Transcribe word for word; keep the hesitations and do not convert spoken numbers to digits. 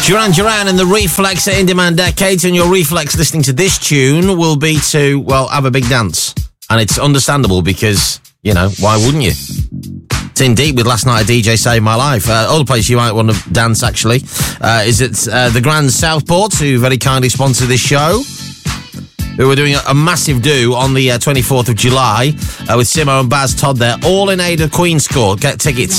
Duran Duran and the Reflex at In Demand Decades, and your reflex listening to this tune will be to, well, have a big dance. And it's understandable because, you know, why wouldn't you? It's in deep with Last Night a D J Saved My Life. Uh, other place you might want to dance, actually, uh, is at uh, the Grand Southport, who very kindly sponsor this show, who are doing a, a massive do on the uh, twenty-fourth of July uh, with Simo and Baz Todd there, all in aid of Queen's Court. Get tickets